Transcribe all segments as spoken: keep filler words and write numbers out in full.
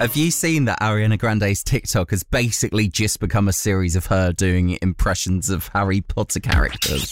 Have you seen that Ariana Grande's TikTok has basically just become a series of her doing impressions of Harry Potter characters?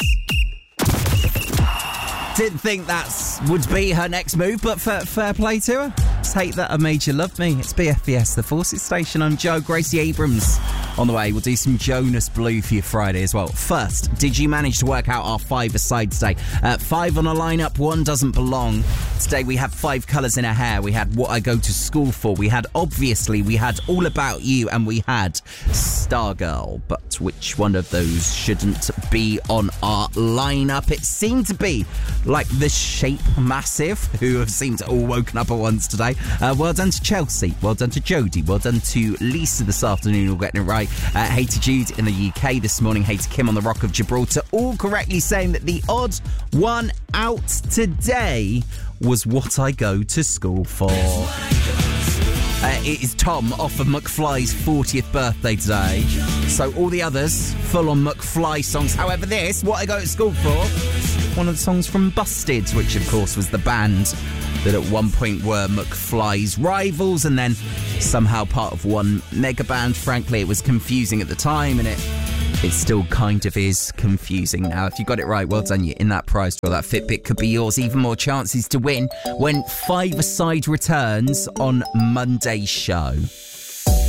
Didn't think that would be her next move, but fair, fair play to her. Take that, I made you love me. It's B F B S, the Forces Station. I'm Joe. Gracie Abrams on the way. We'll do some Jonas Blue for your Friday as well. First, did you manage to work out our five-a-side today? Uh, five on a lineup, one doesn't belong. Today we have five colours in her hair. We had What I Go to School For. We had Obviously. We had All About You. And we had Stargirl. But which one of those shouldn't be on our lineup? It seemed to be like the Shape Massive, who have seemed to all woken up at once today. Uh, well done to Chelsea. Well done to Jodie. Well done to Lisa this afternoon, all getting it right. Uh, hey to Jude in the U K this morning. Hey to Kim on the Rock of Gibraltar, all correctly saying that the odd one out today was What I Go to School For. Uh, it is Tom off of McFly's fortieth birthday today. So all the others, full on McFly songs. However, this, What I Go to School For, one of the songs from Busted, which of course was the band that at one point were McFly's rivals and then somehow part of one mega band. Frankly, it was confusing at the time, and it it still kind of is confusing now. If you got it right, well done. You're in that prize draw. That Fitbit could be yours. Even more chances to win when Five-A-Side returns on Monday's show.